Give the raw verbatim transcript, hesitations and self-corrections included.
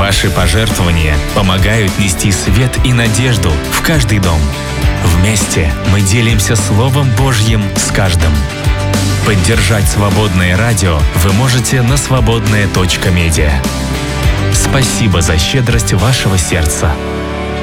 Ваши пожертвования помогают нести свет и надежду в каждый дом. Вместе мы делимся Словом Божьим с каждым. Поддержать свободное радио вы можете на свободная точка медиа. Спасибо за щедрость вашего сердца.